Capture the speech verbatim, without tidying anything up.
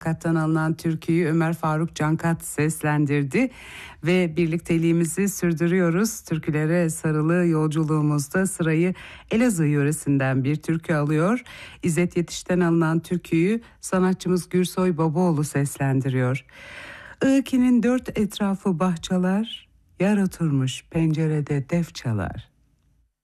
Kat'tan alınan türküyü Ömer Faruk Cankat seslendirdi ve birlikteliğimizi sürdürüyoruz. Türkülere sarılı yolculuğumuzda sırayı Elazığ yöresinden bir türkü alıyor. İzzet Yetiş'ten alınan türküyü sanatçımız Gürsoy Babaoğlu seslendiriyor. Iğki'nin dört etrafı bahçalar, yar oturmuş pencerede def çalar.